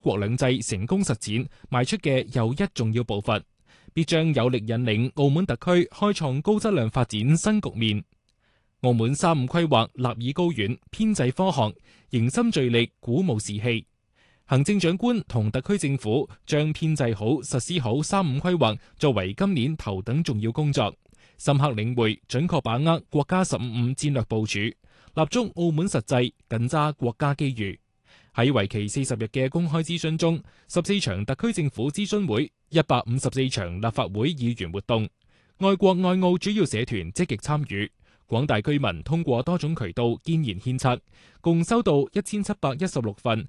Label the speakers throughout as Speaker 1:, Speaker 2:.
Speaker 1: 國兩制成功實踐邁出嘅又一重要步伐，必將有力引領澳門特區開創高質量發展新局面。澳門3.5規劃立意高遠，編制科學，凝心聚力，鼓舞士氣。行政長官同特區政府將編制好、實施好3.5規劃作為今年頭等重要工作，深刻領會、準確把握國家15.5戰略部署，立足澳門實際，緊抓國家機遇。喺為期40日嘅公開諮詢中，14場特區政府諮詢會，154場立法會議員活動，愛國愛澳主要社團積極參與，廣大居民通過多種渠道建言獻策，共收到1716份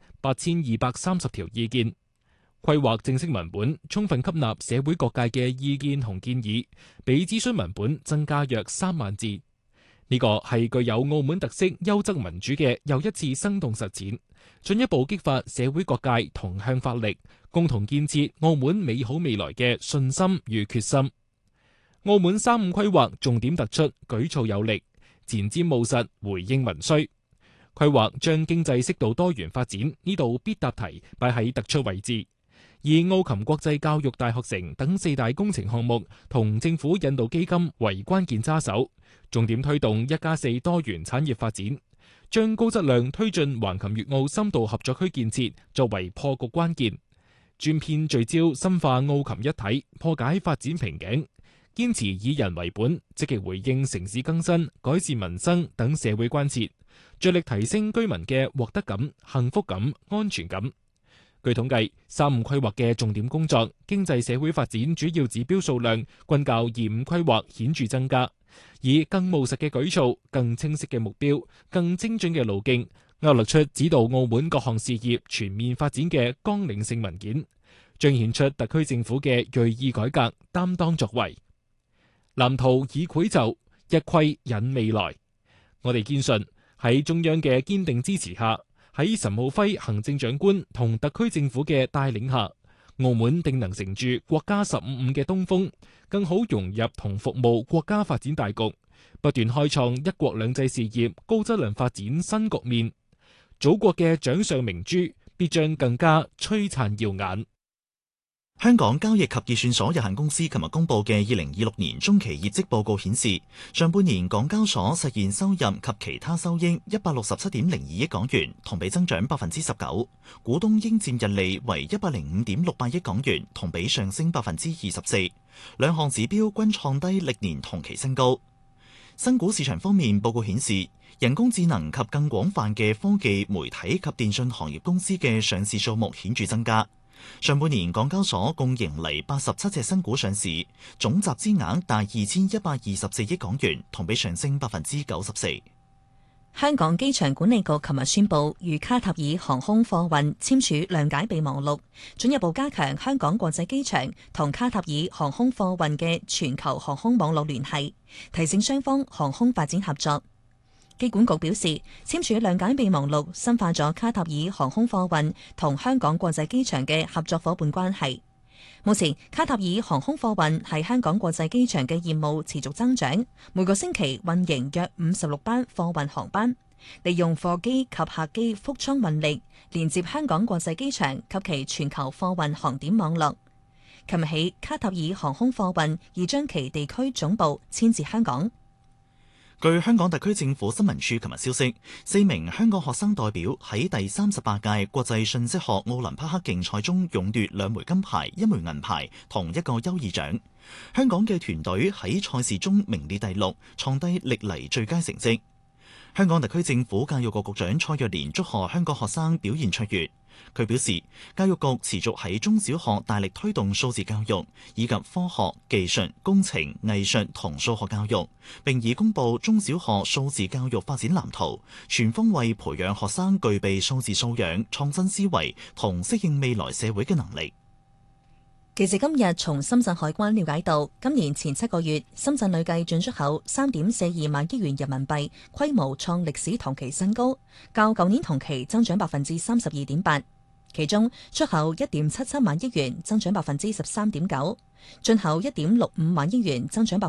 Speaker 1: 8230條意見。規劃正式文本充分吸納社會各界嘅意見同建議，比諮詢文本增加約3萬字。呢個係具有澳門特色優質民主嘅又一次生動實踐，進一步激發社會各界同向發力，共同建設澳門美好未來嘅信心與決心。澳門3.5規劃重點突出，舉措有力，前瞻務實，回應民需。規劃將經濟適度多元發展呢度必答題擺喺突出位置，以澳琴國際教育大學城等4大工程項目同政府引導基金為關鍵揸手，重點推動1+4多元產業發展，將高質量推進橫琴粵澳深度合作區建設作為破局關鍵，專篇聚焦深化澳琴一體，破解發展瓶頸，堅持以人為本，積極回應城市更新、改善民生等社會關切，着力提升居民嘅獲得感、幸福感、安全感。據統計，3.5規劃嘅重點工作、經濟社會發展主要指標數量均較2.5規劃顯著增加，以更務實嘅舉措、更清晰嘅目標、更精準嘅路徑，勾勒出指導澳門各項事業全面發展嘅綱領性文件，彰顯出特區政府嘅銳意改革擔當作為。藍圖已繪就，一規引未來。我哋堅信喺中央嘅堅定支持下，喺陳浩輝行政長官同特區政府嘅帶領下，澳門定能乘住國家15.5嘅東風，更好融入同服務國家發展大局，不斷開創一國兩制事業高質量發展新局面。祖國嘅掌上明珠必將更加璀璨耀眼。
Speaker 2: 香港交易及結算所有限公司琴日公布嘅2026年中期業績報告顯示，上半年港交所實現收入及其他收益167.02億港元，同比增長19%；股東應佔溢利為105.68億港元，同比上升24%。兩項指標均創低歷年同期新高。新股市場方面，報告顯示，人工智能及更廣泛嘅科技、媒體及電訊行業公司嘅上市數目顯著增加。上半年港交所共迎嚟87隻新股上市，總集資額達2124億港元，同比上升94%。
Speaker 3: 香港機場管理局琴日宣布，與卡塔爾航空貨運簽署諒解備忘錄，進一步加強香港國際機場同卡塔爾航空貨運嘅全球航空網絡聯繫，提升雙方航空發展合作。機管局表示，簽署諒解備忘錄深化咗卡塔爾航空貨運同香港國際機場嘅合作夥伴關係。目前，卡塔爾航空貨運喺香港國際機場嘅業務持續增長，每個星期運營約56班貨運航班，利用貨機及客機覆艙運力，連接香港國際機場及其全球貨運航點網絡。琴日起，卡塔爾航空貨運已將其地區總部遷至香港。
Speaker 2: 據香港特區政府新聞處琴日消息，4名香港學生代表喺第38屆國際信息學奧林匹克競賽中勇奪2枚金牌、1枚銀牌同1個優異獎。香港嘅團隊喺賽事中名列第6，創低歷嚟最佳成績。香港特區政府教育局局長蔡若蓮祝賀香港學生表現卓越。佢表示，教育局持續喺中小學大力推動數字教育，以及科學、技術、工程、藝術同數學教育，並已公布中小學數字教育發展藍圖，全方位培養學生具備數字素養、創新思維同適應未來社會嘅能力。
Speaker 3: 記者今日從深圳海關了解到，今年前7個月，深圳累計進出口3.42萬億元人民幣，規模創歷史同期新高，較舊年同期增長32.8%。其中出口1.77萬億元，增長13.9%；進口1.65萬億元，增長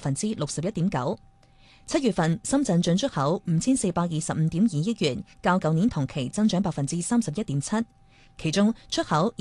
Speaker 3: 61.9%。7月份，深圳進出口5425.2億元，較舊年同期增長31.7%。 其中出口